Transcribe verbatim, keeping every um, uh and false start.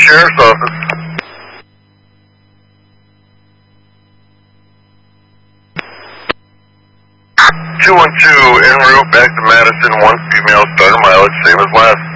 Sheriff's Office. two one two en route back to Madison, one female, starter mileage, same as last.